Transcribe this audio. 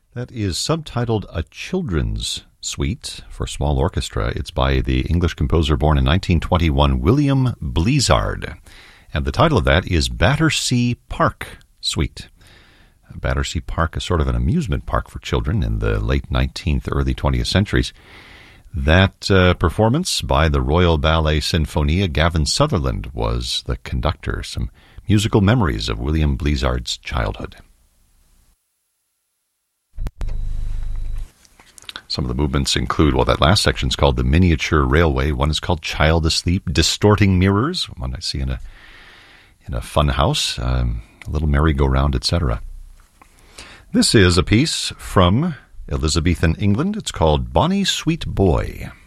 That is subtitled A Children's Suite for Small Orchestra. It's by the English composer born in 1921, William Blizzard. And the title of that is Battersea Park Suite. Battersea Park is sort of an amusement park for children in the late 19th, early 20th centuries. That performance by the Royal Ballet Sinfonia, Gavin Sutherland was the conductor. Some musical memories of William Blizzard's childhood. Some of the movements include, well, that last section is called the Miniature Railway. One is called Child Asleep, Distorting Mirrors, one I see in a fun house, a little merry-go-round, etc. This is a piece from Elizabethan England. It's called Bonnie Sweet Boy.